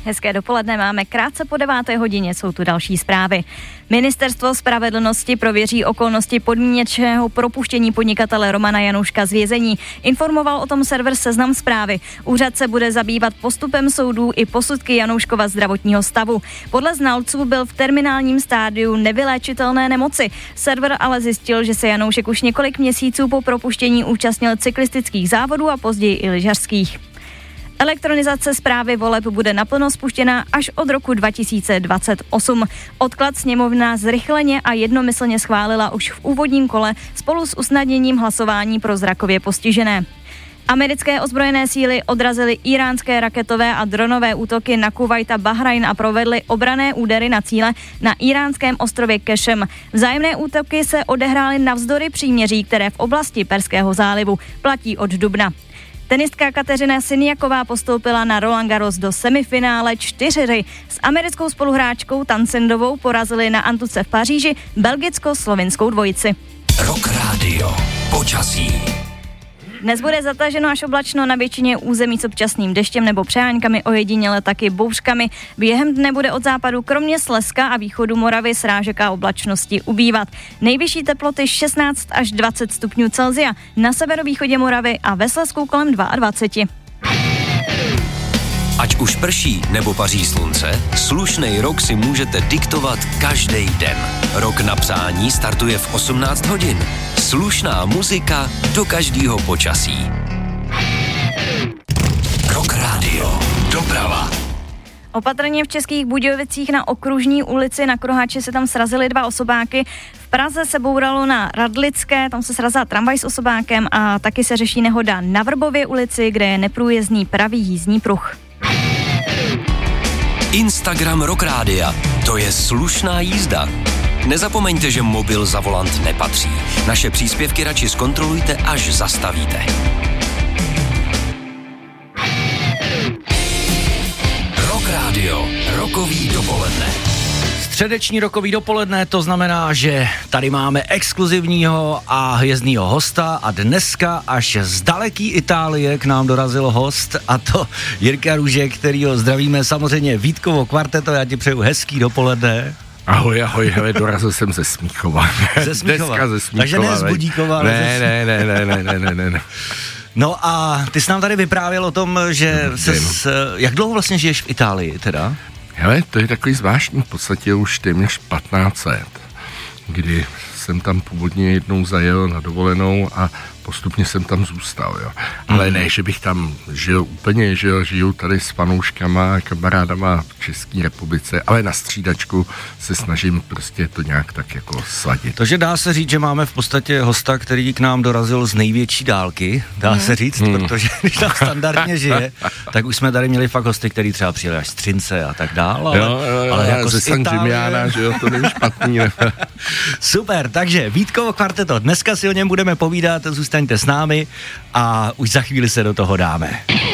Hezké dopoledne, máme krátce po 9. hodině, jsou tu další zprávy. Ministerstvo spravedlnosti prověří okolnosti podmíněného propuštění podnikatele Romana Janouška z vězení. Informoval o tom server Seznam Zprávy. Úřad se bude zabývat postupem soudů i posudky Janouškova zdravotního stavu. Podle znalců byl v terminálním stádiu nevyléčitelné nemoci. Server ale zjistil, že se Janoušek už několik měsíců po propuštění účastnil cyklistických závodů a později i lyžařských. Elektronizace správy voleb bude naplno spuštěna až od roku 2028. Odklad sněmovna zrychleně a jednomyslně schválila už v úvodním kole spolu s usnadněním hlasování pro zrakově postižené. Americké ozbrojené síly odrazily íránské raketové a dronové útoky na Kuvajt a Bahrajn a provedly obranné údery na cíle na íránském ostrově Kešem. Vzájemné útoky se odehrály navzdory příměří, které v oblasti Perského zálivu platí od dubna. Tenistka Kateřina Siniaková postoupila na Roland Garros do semifinále 4. S americkou spoluhráčkou Tansendovou porazili na Antuce v Paříži belgicko-slovinskou dvojici. Rock Radio. Počasí. Dnes bude zataženo až oblačno na většině území s občasným deštěm nebo přeháňkami, ojediněle taky bouřkami. Během dne bude od západu kromě Slezska a východu Moravy srážek a oblačnosti ubývat. Nejvyšší teploty 16 až 20 stupňů Celsia, na severovýchodě Moravy a ve Slezsku kolem 22. Ať už prší nebo paří slunce, slušnej rok si můžete diktovat každý den. Rok na přání startuje v 18 hodin. Slušná muzika do každého počasí. Rock Radio. Doprava. Opatrně v Českých Budějovicích na Okružní ulici na Kruháči se tam srazily 2 osobáky. V Praze se bouralo na Radlické, tam se srazila tramvaj s osobákem a taky se řeší nehoda na Vrbově ulici, kde je neprůjezdný pravý jízdní pruh. Instagram Rock Rádia. To je slušná jízda. Nezapomeňte, že mobil za volant nepatří. Naše příspěvky radši zkontrolujte, až zastavíte. Rock Radio. Rokový dopoledne. Středeční rokový dopoledne, to znamená, že tady máme exkluzivního a hvězdného hosta a dneska až z daleký Itálie k nám dorazil host a to Jirka Růžek, kterýho zdravíme samozřejmě Vítkovo kvarteto, já ti přeju hezký dopoledne. Ahoj, hele, dorazil jsem ze Smíchova. Ze Smíchova. Dneska ze Smíchova. Takže ne z Budíkova, ale Ne. No a ty jsi nám tady vyprávěl o tom, že jak dlouho vlastně žiješ v Itálii teda? Hele, to je takový zvláštní, v podstatě už téměř 15 let, kdy jsem tam původně jednou zajel na dovolenou a postupně jsem tam zůstal, jo. Ale ne, že bych tam žil úplně, žiju tady s fanouškama a kamarádama v České republice, ale na střídačku se snažím prostě to nějak tak jako sladit. Takže dá se říct, že máme v podstatě hosta, který k nám dorazil z největší dálky, dá se říct, protože když tam standardně žije, tak už jsme tady měli fakt hosty, který třeba přijeli až z Třince a tak dál, ale jako ze San Gimignana, že jo, to není špatný. Super, takže Vítkovo kvarteto, dneska si o něm budeme povídat, zůstaňte s námi a už za chvíli se do toho dáme.